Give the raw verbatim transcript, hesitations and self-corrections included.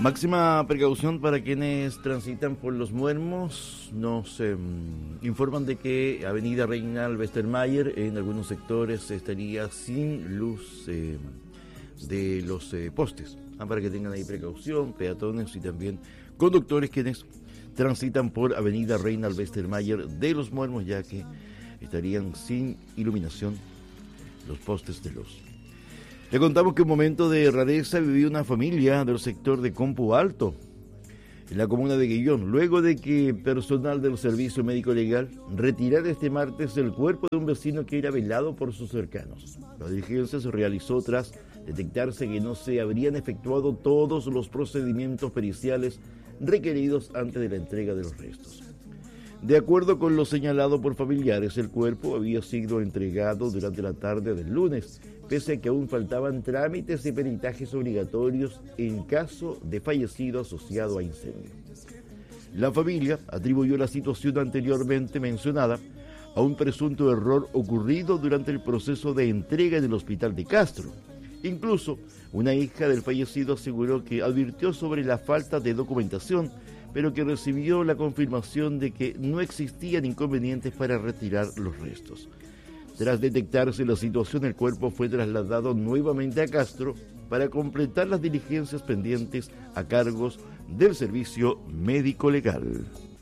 Máxima precaución para quienes transitan por Los Muermos. Nos eh, informan de que Avenida Reinald Westermayer en algunos sectores estaría sin luz eh, de los eh, postes. Ah, para que tengan ahí precaución, peatones y también conductores quienes transitan por Avenida Reinald Westermayer de Los Muermos, ya que estarían sin iluminación los postes de luz. Le contamos que un momento de rareza vivió una familia del sector de Compu Alto, en la comuna de Guillón, luego de que personal del Servicio Médico Legal retirara este martes el cuerpo de un vecino que era velado por sus cercanos. La diligencia se realizó tras detectarse que no se habrían efectuado todos los procedimientos periciales requeridos antes de la entrega de los restos. De acuerdo con lo señalado por familiares, el cuerpo había sido entregado durante la tarde del lunes, pese a que aún faltaban trámites y peritajes obligatorios en caso de fallecido asociado a incendio. La familia atribuyó la situación anteriormente mencionada a un presunto error ocurrido durante el proceso de entrega en el hospital de Castro. Incluso, una hija del fallecido aseguró que advirtió sobre la falta de documentación, pero que recibió la confirmación de que no existían inconvenientes para retirar los restos. Tras detectarse la situación, el cuerpo fue trasladado nuevamente a Castro para completar las diligencias pendientes a cargos del Servicio Médico Legal.